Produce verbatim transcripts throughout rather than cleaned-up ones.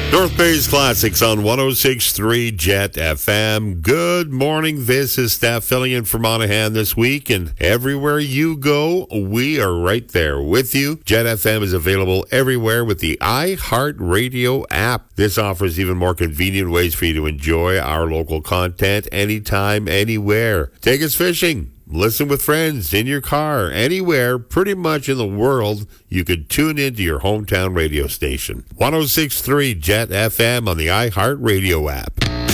North Bay's Classics on one oh six point three Jet F M. Good morning. This is Steph filling in for Monahan this week, and everywhere you go, we are right there with you. Jet F M is available everywhere with the iHeartRadio app. This offers even more convenient ways for you to enjoy our local content anytime, anywhere. Take us fishing. Listen with friends, in your car, anywhere, pretty much in the world, you can tune into your hometown radio station. one oh six point three Jet F M on the iHeartRadio app.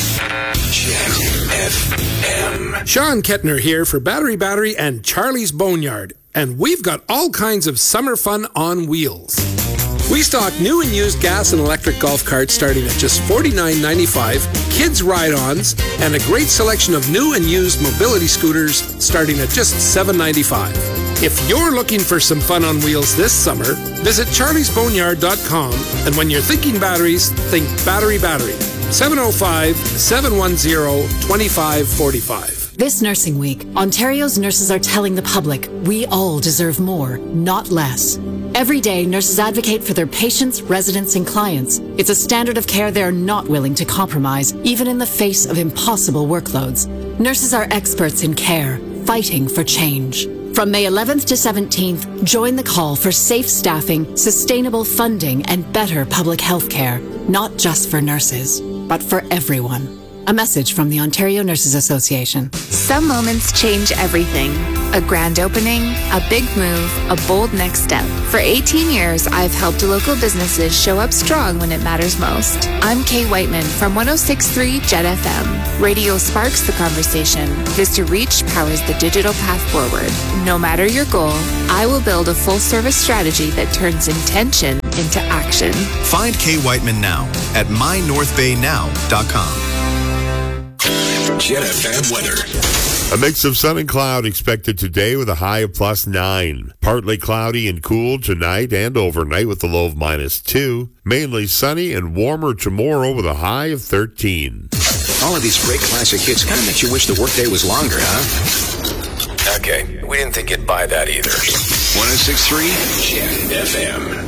Jet F M. Sean Kettner here for Battery Battery and Charlie's Boneyard. And we've got all kinds of summer fun on wheels. We stock new and used gas and electric golf carts starting at just forty-nine ninety-five, kids ride-ons, and a great selection of new and used mobility scooters starting at just seven ninety-five. If you're looking for some fun on wheels this summer, visit charlies boneyard dot com, and when you're thinking batteries, think Battery Battery. seven oh five, seven one zero, two five four five. This Nursing Week, Ontario's nurses are telling the public we all deserve more, not less. Every day, nurses advocate for their patients, residents, and clients. It's a standard of care they're not willing to compromise, even in the face of impossible workloads. Nurses are experts in care, fighting for change. From May eleventh to seventeenth, join the call for safe staffing, sustainable funding, and better public health care, not just for nurses, but for everyone. A message from the Ontario Nurses Association. Some moments change everything. A grand opening, a big move, a bold next step. For eighteen years, I've helped local businesses show up strong when it matters most. I'm Kay Whiteman from one oh six point three Jet F M. Radio sparks the conversation. Vista Reach powers the digital path forward. No matter your goal, I will build a full-service strategy that turns intention into action. Find Kay Whiteman now at my north bay now dot com. Jet F M weather. A mix of sun and cloud expected today with a high of plus nine. Partly cloudy and cool tonight and overnight with a low of minus two. Mainly sunny and warmer tomorrow with a high of thirteen. All of these great classic hits kind of makes you wish the workday was longer, huh? Okay, we didn't think you'd buy that either. one oh six point three Jet F M.